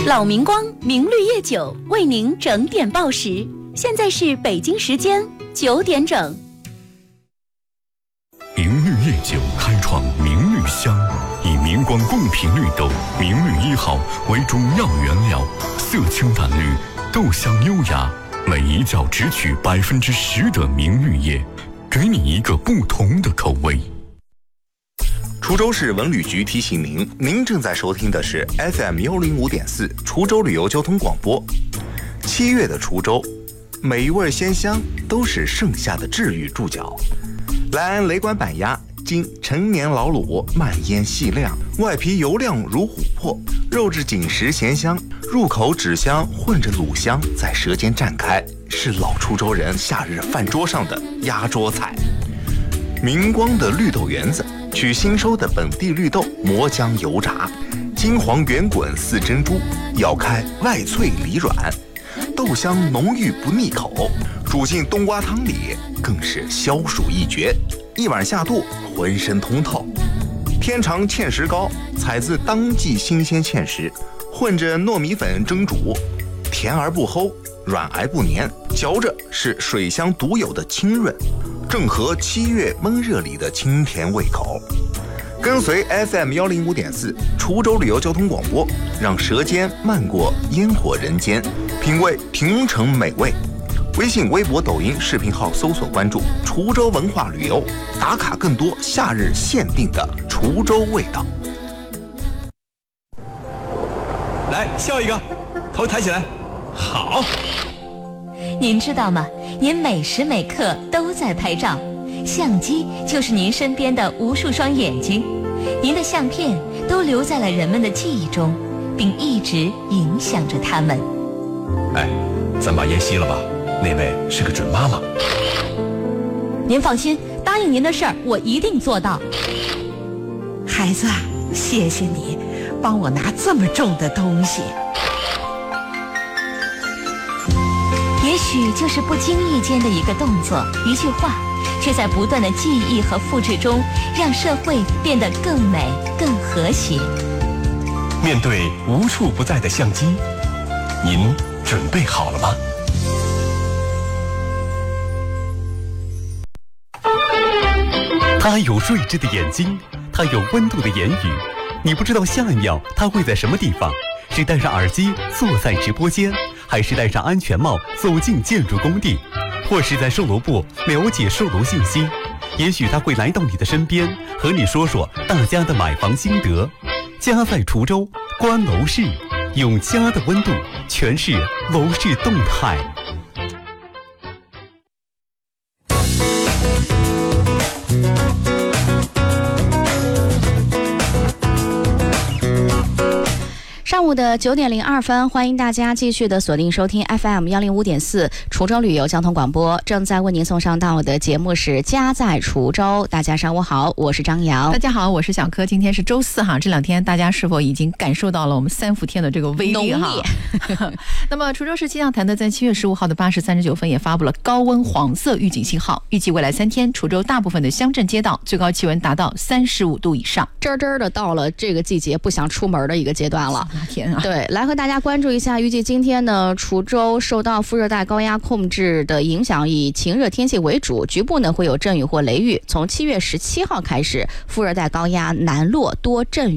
老明光明绿叶酒为您整点报时，现在是北京时间9点整。 明绿叶酒开创明绿香，以明光贡品绿豆明绿1号为主要原料，色清淡绿，豆香优雅，每一窖只取10%的明绿叶，给你一个不同的口味。 滁州市文旅局提醒您，您正在收听的是 FM 105.4滁州旅游交通广播。7月的滁州，每一味鲜香都是盛夏的治愈注脚。莱安雷管板鸭，经陈年老卤，慢腌细晾，外皮油亮如琥珀，肉质紧实咸香，入口脂香混着卤香在舌尖绽开，是老滁州人夏日饭桌上的压桌菜。明光的绿豆圆子，取新收的本地绿豆磨浆油炸，金黄圆滚似珍珠，咬开外脆里软，豆香浓郁不腻口，煮进冬瓜汤里更是消暑一绝，一碗下肚浑身通透。天长芡实糕，采自当季新鲜芡实，混着糯米粉蒸煮，甜而不齁，软而不黏，嚼着是水乡独有的清润，正合7月闷热里的清甜胃口。跟随 FM 105.4滁州旅游交通广播，让舌尖漫过烟火人间，品味亭城美味。微信、微博、抖音视频号搜索关注滁州文化旅游，打卡更多夏日限定的滁州味道。 来，笑一个，头抬起来，好。 您知道吗？您每时每刻都在拍照，相机就是您身边的无数双眼睛，您的相片都留在了人们的记忆中，并一直影响着他们。 哎，咱把烟熄了吧，那位是个准妈妈。 您放心，答应您的事儿我一定做到。 孩子，谢谢你帮我拿这么重的东西。 也许就是不经意间的一个动作，一句话，却在不断的记忆和复制中，让社会变得更美、更和谐。 面对无处不在的相机，您准备好了吗？ 他有睿智的眼睛，他有温度的言语，你不知道下一秒他会在什么地方，是戴上耳机坐在直播间，还是戴上安全帽走进建筑工地，或是在售楼部了解售楼信息。也许他会来到你的身边，和你说说大家的买房心得。家在滁州，观楼市，用家的温度诠释楼市动态。 上午的9点02分，欢迎大家继续的锁定收听 FM 105.4滁州旅游交通广播，正在为您送上到的节目是家在滁州。大家上午好，我是张瑶。 大家好，我是小柯。今天是周四哈，这2天大家是否已经感受到了我们3伏天的这个威力哈？那么滁州市气象台呢，在7月15号的8时39分也发布了高温黄色预警信号，预计未来3天滁州大部分的乡镇街道最高气温达到35度以上， 真的到了这个季节不想出门的一个阶段了。 天啊！ 对，来和大家关注一下，预计今天呢，滁州受到副热带高压控制的影响，以晴热天气为主，局部呢会有阵雨或雷雨。从7月17号开始，副热带高压南落，多阵雨。